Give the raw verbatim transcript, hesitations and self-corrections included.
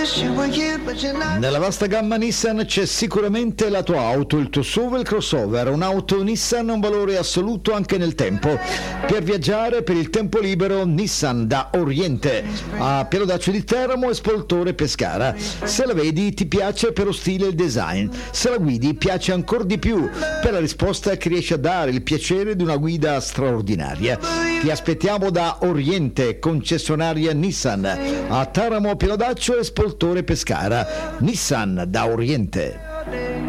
Nella vasta gamma Nissan c'è sicuramente la tua auto, il tuo S U V, il crossover. Un'auto Nissan ha un valore assoluto anche nel tempo. Per viaggiare, per il tempo libero, Nissan da Oriente, a Pianodaccio di Teramo e Spoltore Pescara. Se la vedi ti piace per lo stile e il design, se la guidi piace ancora di più per la risposta che riesce a dare, il piacere di una guida straordinaria. Ti aspettiamo da Oriente, concessionaria Nissan, a Teramo, Pianodaccio e Spoltore Pescara. Nissan da Oriente.